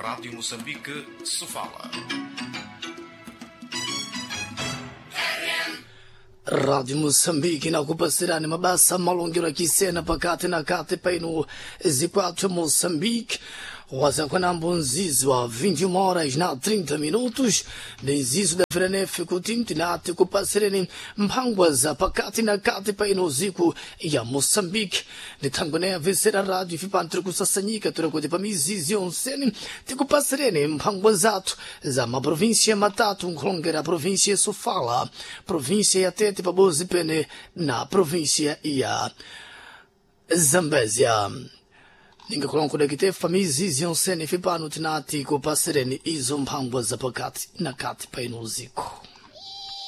Rádio Moçambique se fala. Rádio Moçambique inakupa sirani mabasa malongero kisena pakati na kati paino zikwatu Moçambique waza kwa nambonzizi wa 21 horas na 30 minutos nzizo da frenefe kutimti na ati kupasireni mpangwa za pakati na kati paino ziku ya Moçambique nitangone visera radio fipantri kusasanyika turakote pa mizizi onseni tikupasireni mpangwa zatu za maprovinsia matatu nkulongera provinsia ya Sofala, provinsia ya Tete pabozi pene na provinsia ya Zambezia. Ninga kulongo da kitefa mizizi yonseni fipano tinati kupasireni izo mpangwa za pakati na kati paino ziku.